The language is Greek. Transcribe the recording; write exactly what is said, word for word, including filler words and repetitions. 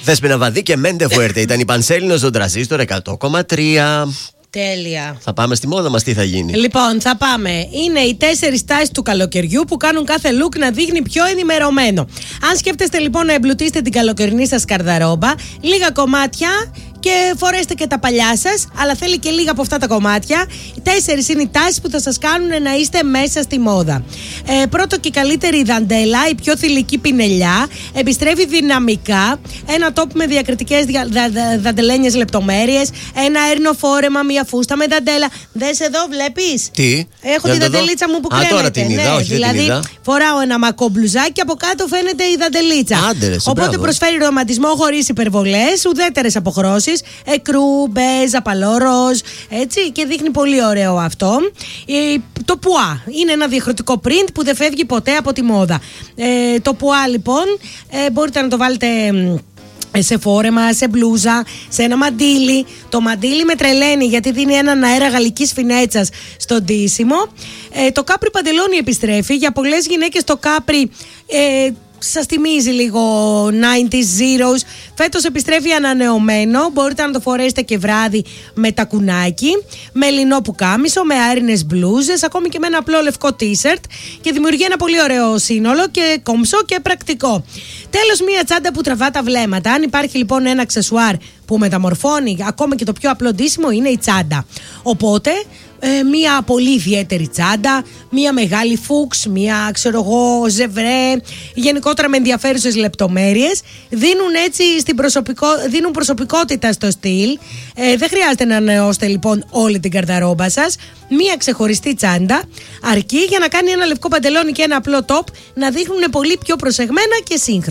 Θέσποινα Βαδί και Μέντε Φουέρτε ήταν η Πανσέλινο στον Τρανζίστορ εκατό κόμμα τρία. Τέλεια. Θα πάμε στη μόδα μας, τι θα γίνει? Λοιπόν, θα πάμε. Είναι οι τέσσερις τάσεις του καλοκαιριού που κάνουν κάθε look να δείχνει πιο ενημερωμένο. Αν σκέφτεστε λοιπόν να εμπλουτίσετε την καλοκαιρινή σας καρδαρόμπα, λίγα κομμάτια και φορέστε και τα παλιά σας, αλλά θέλει και λίγα από αυτά τα κομμάτια. Οι τέσσερις είναι οι τάσεις που θα σας κάνουν να είστε μέσα στη μόδα. Ε, πρώτο και καλύτερη η δαντέλα, η πιο θηλυκή πινελιά, επιστρέφει δυναμικά. Ένα τόπ με διακριτικές δια, δα, δα, δαντελένιες λεπτομέρειες, ένα έρνο φόρεμα, μία φούστα με δαντέλα. Δες εδώ, βλέπεις. Τι? Έχω τη δαντελίτσα μου που κρέμεται. Α, τώρα την είδα, ναι, όχι, δηλαδή δεν την είδα. Φοράω ένα μακό μπλουζάκι και από κάτω φαίνεται η δαντελίτσα. Άντε, ρε, Οπότε μπράβο. προσφέρει ρομαντισμό χωρίς υπερβολές, ουδέτερες αποχρώσεις. Εκρού, μπέζ, απαλό ροζ, έτσι, και δείχνει πολύ ωραίο αυτό. Ε, το πουά είναι ένα διαχρονικό print που δεν φεύγει ποτέ από τη μόδα. Ε, το πουά λοιπόν ε, μπορείτε να το βάλετε σε φόρεμα, σε μπλούζα, σε ένα μαντίλι. Το μαντίλι με τρελαίνει γιατί δίνει έναν αέρα γαλλικής φινέτσας στο ντύσιμο. Ε, το κάπρι παντελόνι επιστρέφει. Για πολλές γυναίκες το κάπρι ε, σας θυμίζει λίγο ενενήντα zeros. Φέτος επιστρέφει ανανεωμένο. Μπορείτε να το φορέσετε και βράδυ με τακουνάκι, με λινό πουκάμισο, με άρινες μπλούζες, ακόμη και με ένα απλό λευκό t-shirt, και δημιουργεί ένα πολύ ωραίο σύνολο και κομψό και πρακτικό. Τέλος, μία τσάντα που τραβά τα βλέμματα. Αν υπάρχει λοιπόν ένα αξεσουάρ που μεταμορφώνει ακόμα και το πιο απλό ντύσιμο, είναι η τσάντα. Οπότε Ε, μία πολύ ιδιαίτερη τσάντα, μία μεγάλη φούξ, μία ξέρω εγώ ζευρέ, γενικότερα με ενδιαφέρουσες λεπτομέρειες, δίνουν έτσι στην προσωπικό, δίνουν προσωπικότητα στο στυλ. Ε, δεν χρειάζεται να ανανεώσετε λοιπόν όλη την καρδαρόμπα σας. Μία ξεχωριστή τσάντα αρκεί για να κάνει ένα λευκό παντελόνι και ένα απλό top να δείχνουν πολύ πιο προσεγμένα και σύγχρονα.